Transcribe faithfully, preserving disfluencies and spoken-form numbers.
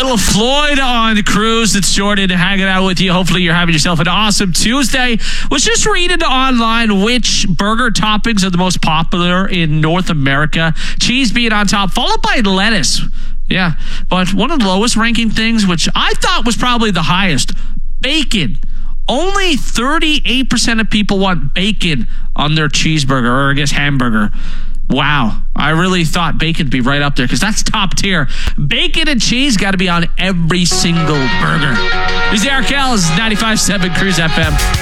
Little Floyd on the cruise. It's Jordan hanging out with you. Hopefully you're having yourself an awesome Tuesday. Was just reading online which burger toppings are the most popular in North America. Cheese being on top, followed by lettuce. Yeah, but one of the lowest ranking things, which I thought was probably the highest, bacon. Only thirty-eight percent of people want bacon on their cheeseburger, or I guess hamburger. Wow. I really thought bacon would be right up there because that's top tier. Bacon and cheese got to be on every single burger. Here's the Arkells, ninety-five point seven Cruise F M.